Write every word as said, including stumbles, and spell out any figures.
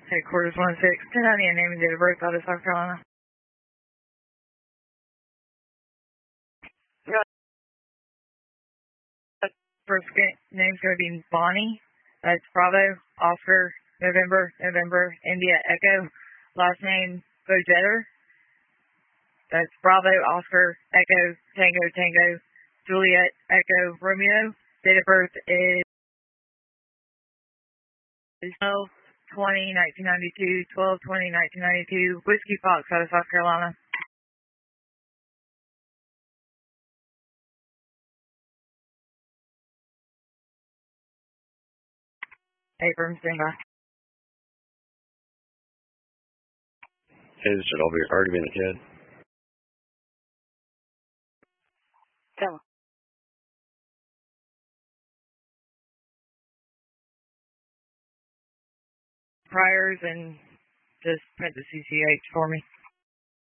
Headquarters one six. ten ninety and name and date of birth out of South Carolina. First name's going to be Bonnie. That's Bravo, Oscar, November, November, India, Echo. Last name, Bojetter. That's Bravo, Oscar, Echo, Tango, Tango, Juliet, Echo, Romeo. Date of birth is twelve twenty nineteen ninety-two, twelve twenty nineteen ninety-two, Whiskey Fox out of South Carolina. Abram, stand by. Hey, this should all be already been a kid. Tell Priors and just print the C C H for me.